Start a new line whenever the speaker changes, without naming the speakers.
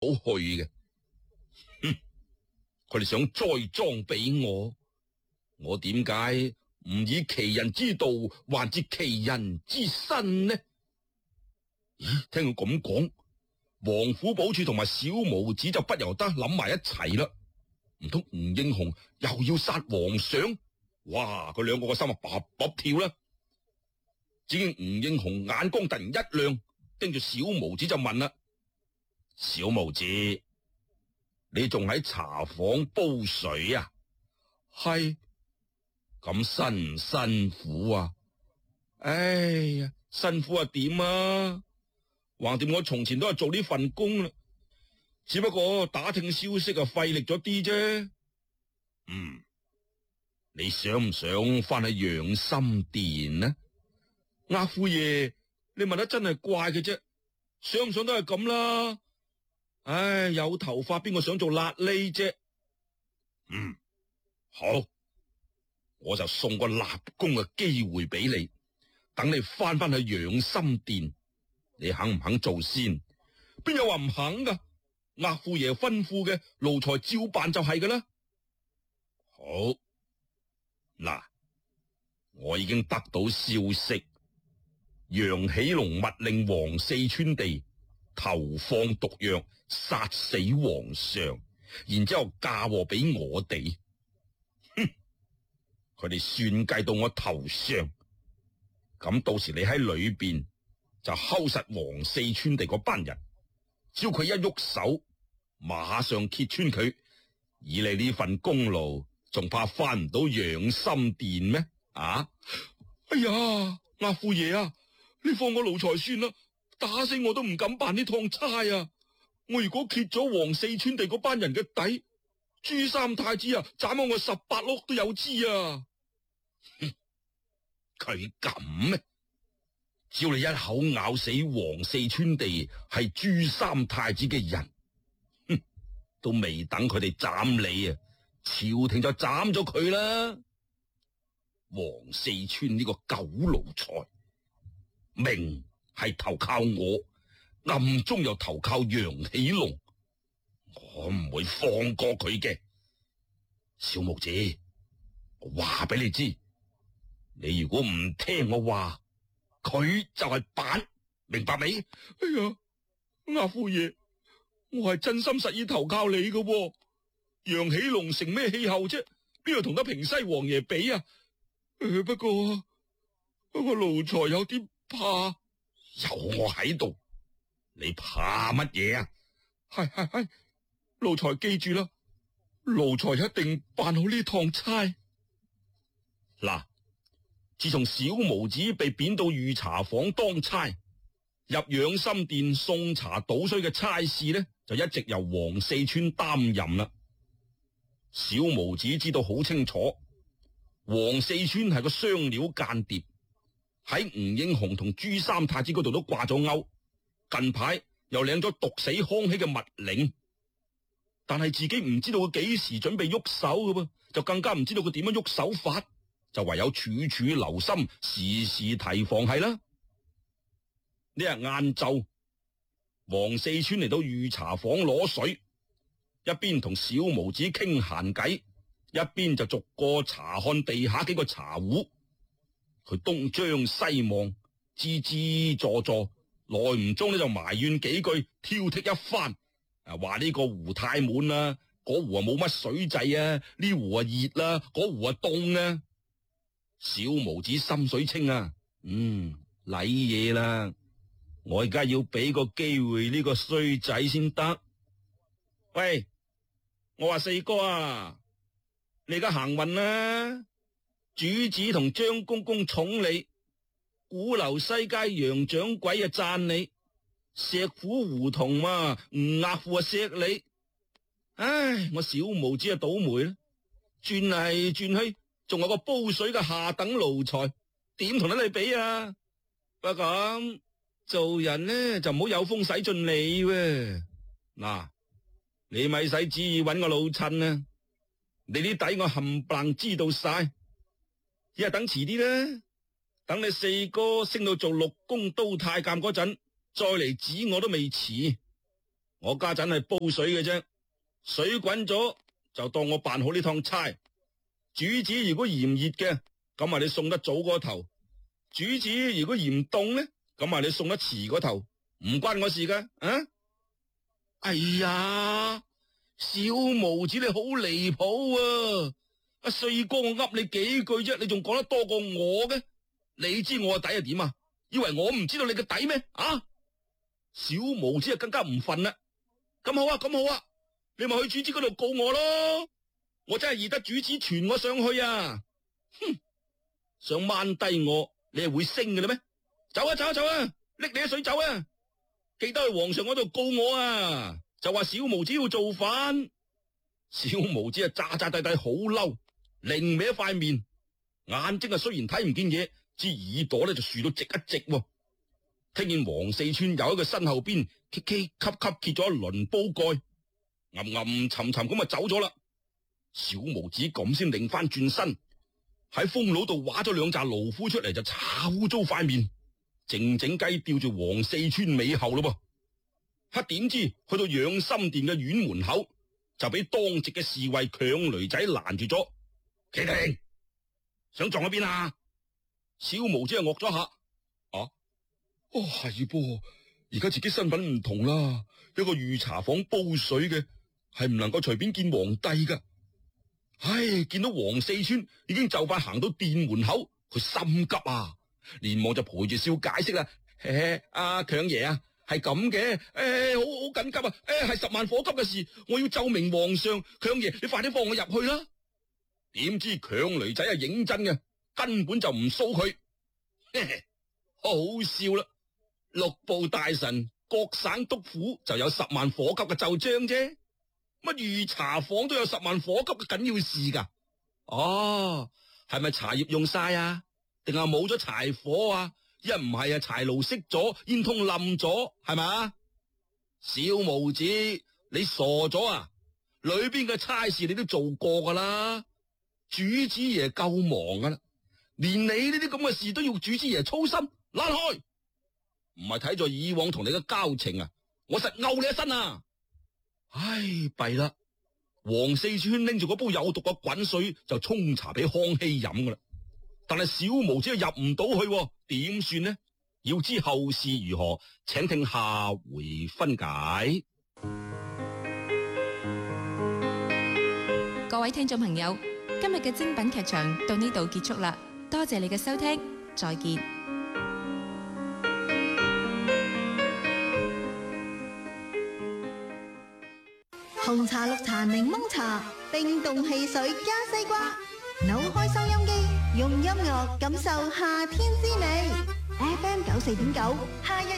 去嘅。哼！佢哋想栽贓俾我，我點解唔以其人之道還治其人之身呢？咦，聽佢咁講，王府寶柱同埋小毛子就不由得諗埋一齊啦。唔通吳英雄又要殺皇上？哇！佢兩個個心啊卜卜跳啦。只見吳英雄眼光突然一亮，盯住小毛子就問啦：小毛子，你仲喺茶房煲水啊？係。咁辛唔辛苦啊？哎呀，辛苦啊點啊？橫掂我從前都係做呢份工啦，只不過打聽消息啊費力咗啲啫。你想唔想翻去養心殿呢？額富爺，你問得真係怪嘅啫，想唔想都係咁啦。唉，有頭髮邊個想做瘌痢啫？好，我就送個立功嘅機會俾你，等你翻去養心殿，你肯唔肯做先？邊有話唔肯噶？額富爺吩咐嘅，奴才照辦就係噶啦。好，嗱，我已經得到消息，楊喜龍密令黃四川地投放毒藥殺死皇上，然之後嫁禍俾我哋。佢哋算計到我頭上，咁到時你喺裏邊就睺實黃四川地嗰班人，只要佢一喐手，馬上揭穿佢。以你呢份功勞，仲怕翻唔到養心殿咩？啊！哎呀，額富爺啊，你放我奴才算啦，打死我都唔敢辦呢趟差啊！我如果揭咗黃四川地嗰班人嘅底，朱三太子啊，斬我18碌都有知啊！佢咁咩？只要你一口咬死黃四川地係朱三太子嘅人，都未等佢哋斬你啊，朝廷就斬咗佢啦。黃四川呢個狗奴才，明係投靠我，暗中又投靠楊喜龍，我唔會放過佢嘅。小木子，我話俾你知，你如果唔聽我話，佢就係板，明白未？哎呀，額富爺，我係真心實意投靠你嘅，楊喜龍成咩氣候啫？邊度同得平西王爺比啊？不過奴才有啲怕。有我喺度，你怕乜嘢啊？係，奴才記住啦，奴才一定辦好呢趟差。嗱，自從小毛子被貶到御茶房當差，入養心殿送茶倒水嘅差事呢，就一直由黃四川擔任啦。小毛子知道好清楚，黃四川係個雙料間諜，喺吳英雄同朱三太子嗰度都掛咗鈎，近排又領咗毒死康熙嘅密令，但係自己唔知道佢幾時準備喐手嘅噃，就更加唔知道佢點樣喐手法，就唯有處處留心，時時提防係啦。呢日晏晝，黃四川嚟到御茶房攞水，一邊同小毛子傾閒偈，一邊就逐個查看地下幾個茶壺。佢東張西望，支支坐坐，耐唔中呢就埋怨幾句，挑剔一番。話呢個壺太滿啦，嗰壺啊冇乜水掣啊，呢壺啊熱啦，嗰壺啊凍啊。小毛子心水清啊，禮嘢啦，我而家要俾個機會呢個衰仔先得。喂，我話四哥啊，你而家行運啦，主子同張公公寵你，鼓樓西街楊掌櫃啊讚你，石虎胡同嘛吳額富啊錫你。唉，我小毛子啊倒霉啦，轉嚟轉去，仲有個煲水嘅下等奴才，點同得你比啊？不過咁做人呢就唔好有風使盡你喎。嗱，你咪使旨意搵我老襯啊，你啲底我冚唪唥知道晒，一係等遲啲啦，等你四哥升到做6宮都太監嗰陣，再嚟指我都未遲。 我家陣係煲水嘅啫，水滾咗就當我辦好呢趟差。主子如果嫌熱嘅，咁啊你送得早嗰頭；主子如果嫌凍咧，咁啊你送得遲嗰頭，唔關我事噶。啊！哎呀，小毛子你好離譜啊！阿四哥我噏你幾句啫，你仲講得多過我嘅？你知我個底係點啊？以為我唔知道你嘅底咩？啊！小毛子啊更加唔忿啦。咁好啊，咁好啊，你咪去主子嗰度告我咯。我真係易得主子傳我上去啊！哼，想掹低我，你係會升嘅啦咩？走啊走啊走啊，拎你啲水走啊！記得去皇上嗰度告我啊！就話小毛子要造反。小毛子啊渣渣地地好嬲，擰歪一塊面，眼睛啊雖然睇唔見嘢，支耳朵咧就豎到直一直。聽見黃四川有一個身後邊咳咳咳咳揭咗一輪煲蓋，暗沉沉咁啊走咗啦。小毛子咁先擰翻轉身，喺風爐度畫咗兩紮爐灰出嚟，就炒污糟塊面，靜靜雞吊住黃四川尾後咯噃。黑點知去到養心殿嘅院門口，就俾當值嘅侍衛強雷仔攔住咗。企定，想撞去邊啊？小毛子啊惡咗下，哦係噃，而家自己身份唔同啦，一個御茶房煲水嘅係唔能夠隨便見皇帝噶。唉，見到黃四川已經就快行到殿門口，佢心急啊，連忙就陪住笑解釋啦。阿強爺啊，係咁嘅，好緊急啊，係10萬火急嘅事，我要奏明皇上，強爺你快啲放我入去啦。點知強雷仔係認真嘅，根本就唔騷佢，好笑啦！六部大臣、各省督府就有10萬火急嘅奏章啫。乜御茶房都有10萬火急嘅緊要事噶？哦，係咪茶葉用晒啊？定係冇咗柴火啊？一唔係啊，柴爐熄咗，煙通冧咗，係咪？小毛子，你傻咗啊？裏邊嘅差事你都做過噶啦，主子爺夠忙噶啦，連你呢啲咁嘅事都要主子爺操心，躝開！唔係睇在以往同你嘅交情啊，我實毆你一身啊！唉，弊啦！黃四川拎住嗰煲有毒嘅滾水就沖茶俾康熙飲噶啦，但係小毛子入唔到去，點算呢？要知後事如何，請聽下回分解。
各位聽眾朋友，今日嘅精品劇場到呢度結束啦，多謝你嘅收聽，再見。
紅茶、綠茶、檸檬茶，冰凍汽水加西瓜，扭開收音機，用音樂感受夏天之美。FM 94.9，夏日